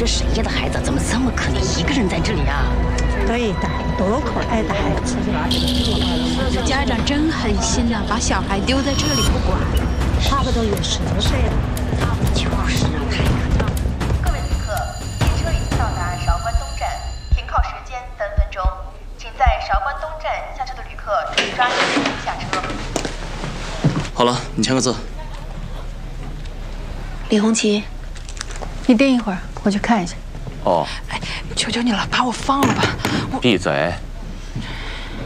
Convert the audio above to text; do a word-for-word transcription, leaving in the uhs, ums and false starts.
这沈爷的孩子怎么这么可怜，一个人在这里啊？ 对的，多可爱的孩子！ 这家长真狠心呐、啊，把小孩丢在这里不管。 差不多有十岁了。 就是啊，太可怜。 各位旅客，列车已经到达韶关东站，停靠时间三分钟，请在韶关东站下车的旅客抓紧时间下车。 好了，你签个字。 李红旗，你等一会儿，我去看一下。 哦， 哎，求求你了，把我放了吧！我闭嘴。